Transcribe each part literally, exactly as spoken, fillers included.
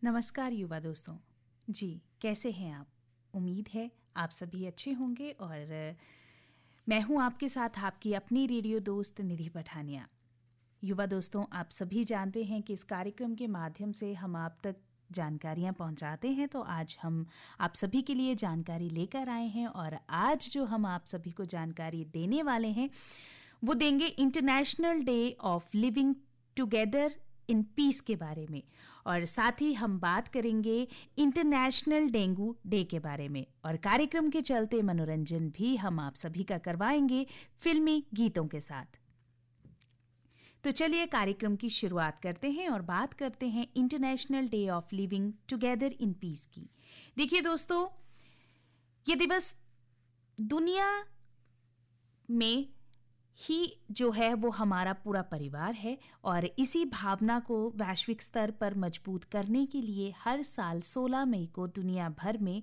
नमस्कार युवा दोस्तों जी, कैसे हैं आप? उम्मीद है आप सभी अच्छे होंगे और मैं हूं आपके साथ आपकी अपनी रेडियो दोस्त निधि पठानिया। युवा दोस्तों, आप सभी जानते हैं कि इस कार्यक्रम के माध्यम से हम आप तक जानकारियां पहुंचाते हैं, तो आज हम आप सभी के लिए जानकारी लेकर आए हैं और आज जो हम आप सभी को जानकारी देने वाले हैं वो देंगे international day of living together in peace के बारे में, और साथ ही हम बात करेंगे इंटरनेशनल डेंगू डे के बारे में, और कार्यक्रम के चलते मनोरंजन भी हम आप सभी का करवाएंगे फिल्मी गीतों के साथ। तो चलिए कार्यक्रम की शुरुआत करते हैं और बात करते हैं international day of living together in peace की। देखिए दोस्तों, ये दिवस दुनिया में ही जो है वो हमारा पूरा परिवार है, और इसी भावना को वैश्विक स्तर पर मजबूत करने के लिए हर साल सोलह मई को दुनिया भर में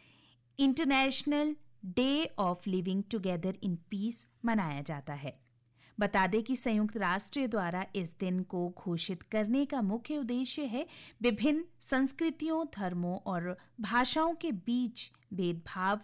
international day of living together in peace मनाया जाता है। बता दें कि संयुक्त राष्ट्र द्वारा इस दिन को घोषित करने का मुख्य उद्देश्य है विभिन्न संस्कृतियों, धर्मों और भाषाओं के बीच भेदभाव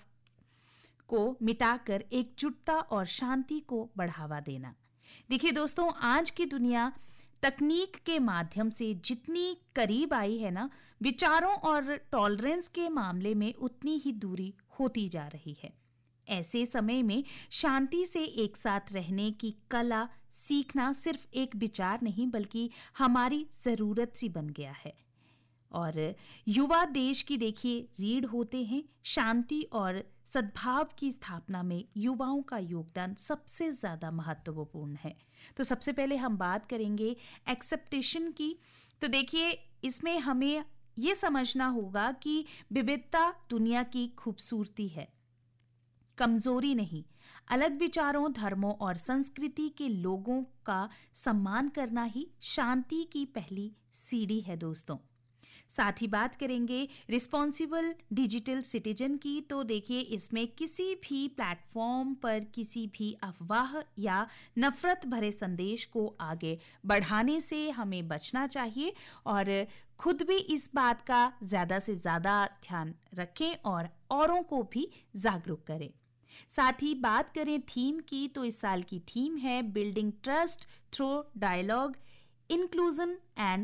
को मिटाकर एकजुटता और शांति को बढ़ावा देना। देखिए दोस्तों, आज की दुनिया तकनीक के माध्यम से जितनी करीब आई है ना, विचारों और टॉलरेंस के मामले में उतनी ही दूरी होती जा रही है। ऐसे समय में शांति से एक साथ रहने की कला सीखना सिर्फ एक विचार नहीं बल्कि हमारी जरूरत सी बन गया है। और युवा देश की देखिए रीढ़ होते हैं। शांति और सद्भाव की स्थापना में युवाओं का योगदान सबसे ज्यादा महत्वपूर्ण है। तो सबसे पहले हम बात करेंगे एक्सेप्टेशन की। तो देखिए, इसमें हमें ये समझना होगा कि विविधता दुनिया की खूबसूरती है, कमजोरी नहीं। अलग विचारों, धर्मों और संस्कृति के लोगों का सम्मान करना ही शांति की पहली सीढ़ी है दोस्तों। साथ ही बात करेंगे रिस्पॉन्सिबल डिजिटल सिटीजन की। तो देखिए, इसमें किसी भी प्लेटफॉर्म पर किसी भी अफवाह या नफरत भरे संदेश को आगे बढ़ाने से हमें बचना चाहिए, और खुद भी इस बात का ज्यादा से ज्यादा ध्यान रखें और औरों को भी जागरूक करें। साथ ही बात करें थीम की, तो इस साल की थीम है building trust through dialogue, inclusion and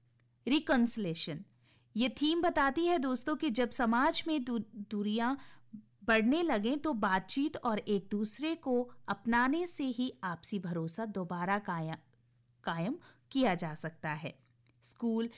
reconciliation. ये थीम बताती है दोस्तों कि जब समाज में दू, दूरियां बढ़ने लगें तो बातचीत और एक दूसरे को अपनाने से ही आपसी भरोसा दोबारा कायम कायम किया जा सकता है। स्कूल,